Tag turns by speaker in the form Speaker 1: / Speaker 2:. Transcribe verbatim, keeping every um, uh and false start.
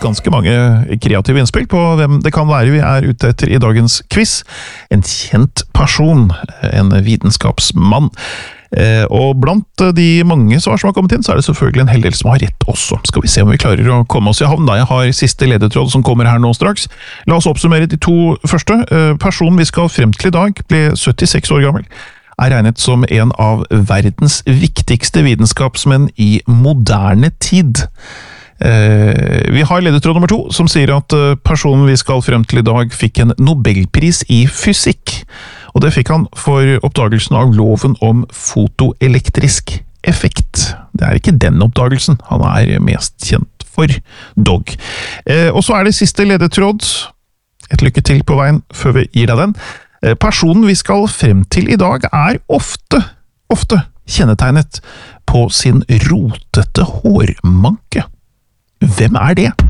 Speaker 1: ganske mange kreative innspill på hvem det kan være vi er ute etter i dagens quiz. En kjent person, en vitenskapsmann. Og blant de mange svar som har kommet inn, så er det selvfølgelig en hel del som har rett også. Skal vi se om vi klarer å komme oss i havn da. Jeg har siste ledetråd som kommer her nå straks. La oss oppsummere de to første. Personen vi skal frem til i dag ble syttiseks år gammel. Er regnet som en av verdens viktigste vitenskapsmenn i moderne tid. Eh, vi har ledetråd nummer to, som sier at personen vi skal frem til i dag fikk en Nobelpris i fysikk. Og det fikk han for oppdagelsen av loven om fotoelektrisk effekt. Det er ikke den oppdagelsen han er mest kjent for, dog. Eh, og så er det siste ledetråd. Et lykke til på veien før vi gir deg den. Personen vi skal frem til i dag er ofte, ofte kjennetegnet på sin rotete hårmanke. Hvem er det?